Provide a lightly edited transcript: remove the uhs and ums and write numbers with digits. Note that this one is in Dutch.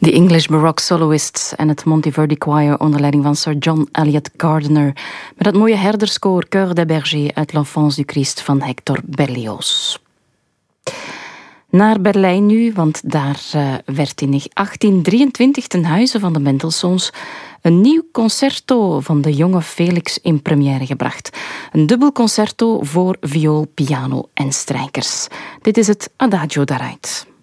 The English Baroque Soloists en het Monteverdi Choir onder leiding van Sir John Eliot Gardiner. Met dat mooie herderskoor Chœur des Bergers uit L'Enfance du Christ van Hector Berlioz. Naar Berlijn nu, want daar werd in 1823 ten huize van de Mendelssohns een nieuw concerto van de jonge Felix in première gebracht. Een dubbel concerto voor viool, piano en strijkers. Dit is het Adagio daaruit.